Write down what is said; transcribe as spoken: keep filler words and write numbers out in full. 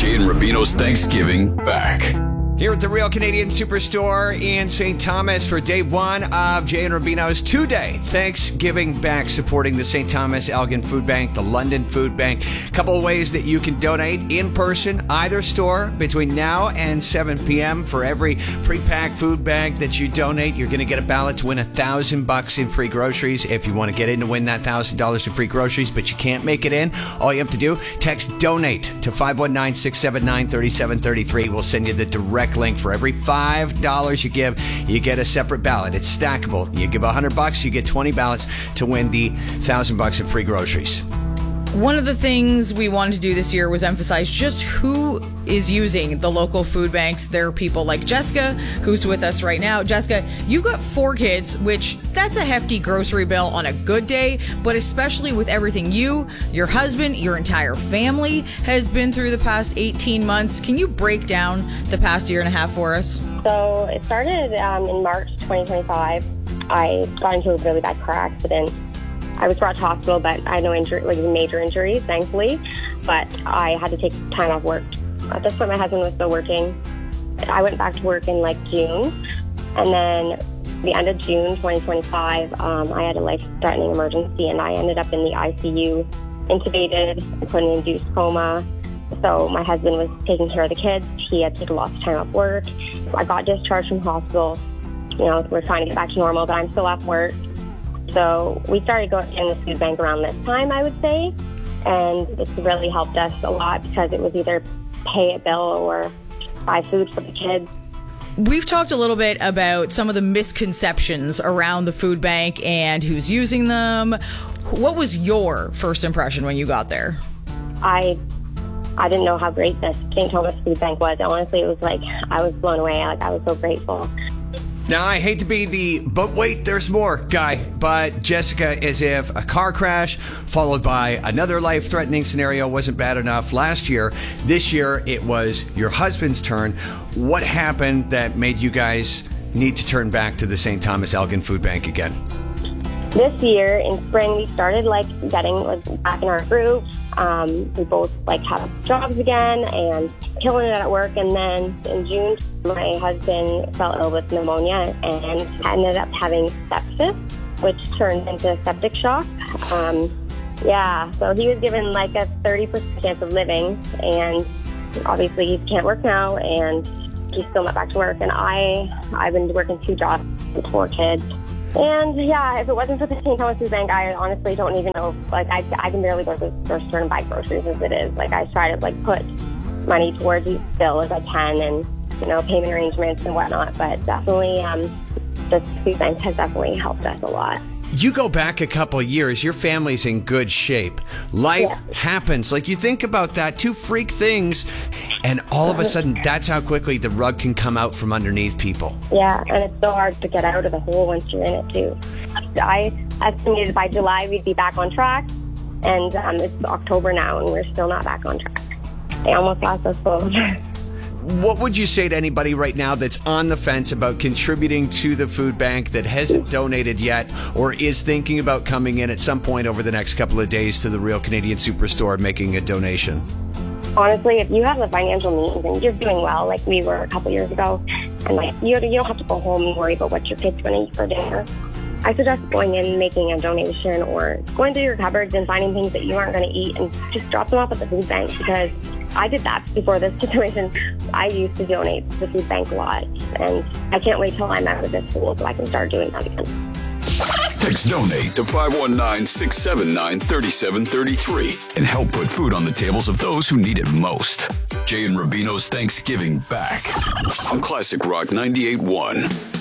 Jay and Rubino's Thanksgiving back. Here at the Real Canadian Superstore in Saint Thomas for day one of Jay and Rubino's two-day Thanksgiving back, supporting the Saint Thomas Elgin Food Bank, the London Food Bank. A couple of ways that you can donate in person, either store, between now and seven p.m. For every pre-packed food bag that you donate, you're going to get a ballot to win a thousand bucks in free groceries. If you want to get in to win that thousand dollars in free groceries, but you can't make it in, all you have to do, text DONATE to five one nine, six seven nine, three seven three three. We'll send you the direct link. For every five dollars you give, you get a separate ballot. It's stackable. You give one hundred bucks, you get twenty ballots to win the one thousand bucks in free groceries. One of the things we wanted to do this year was emphasize just who is using the local food banks. There are people like Jessica, who's with us right now. Jessica, you've got four kids, which that's a hefty grocery bill on a good day, but especially with everything you, your husband, your entire family has been through the past eighteen months. Can you break down the past year and a half for us? So it started um, in March twenty twenty-five. I got into a really bad car accident. I was brought to hospital, but I had no injury, like major injuries, thankfully. But I had to take time off work. At this point, my husband was still working. I went back to work in like June, and then the end of June twenty twenty-five, um, I had a life-threatening emergency, and I ended up in the I C U, intubated, put in an induced coma. So my husband was taking care of the kids. He had to take a lot of time off work. I got discharged from hospital. You know, we're trying to get back to normal, but I'm still off work. So we started going in the food bank around this time, I would say, and it's really helped us a lot because it was either pay a bill or buy food for the kids. We've talked a little bit about some of the misconceptions around the food bank and who's using them. What was your first impression when you got there? I I didn't know how great this Saint Thomas Food Bank was. Honestly, it was like I was blown away. Like I was so grateful. Now, I hate to be the, but wait, there's more guy, but Jessica, as if a car crash followed by another life-threatening scenario wasn't bad enough last year, this year it was your husband's turn. What happened that made you guys need to turn back to the Saint Thomas Elgin Food Bank again? This year in spring, we started like getting like, back in our group. Um, we both like had jobs again and killing it at work. And then in June, my husband fell ill with pneumonia and ended up having sepsis, which turned into septic shock. Um, yeah, so he was given like a thirty percent chance of living, and obviously he can't work now, and he's still not back to work. And I, I've been working two jobs with four kids. And yeah, if it wasn't for the Saint Thomas Food Bank, I honestly don't even know. Like, I, I can barely go to the grocery store and buy groceries as it is. Like, I try to like put money towards each bill as I can, and you know, payment arrangements and whatnot. But definitely, um, the food bank has definitely helped us a lot. You go back a couple of years, your family's in good shape. Life yeah. happens. Like, you think about that, two freak things, and all of a sudden, that's how quickly the rug can come out from underneath people. Yeah, and it's so hard to get out of the hole once you're in it, too. I estimated by July we'd be back on track, and um, it's October now, and we're still not back on track. They almost lost us both. What would you say to anybody right now that's on the fence about contributing to the food bank, that hasn't donated yet or is thinking about coming in at some point over the next couple of days to the Real Canadian Superstore and making a donation? Honestly, if you have the financial means and you're doing well, like we were a couple years ago, and like you, you don't have to go home and worry about what your kid's going to eat for dinner, I suggest going in, making a donation, or going through your cupboards and finding things that you aren't going to eat and just drop them off at the food bank, because I did that before this situation. I used to donate to the food bank a lot, and I can't wait till I'm out of this hole so I can start doing that again. Text DONATE to five one nine, six seven nine, three seven three three and help put food on the tables of those who need it most. Jay and Rubino's Thanksgiving back on Classic Rock ninety-eight point one.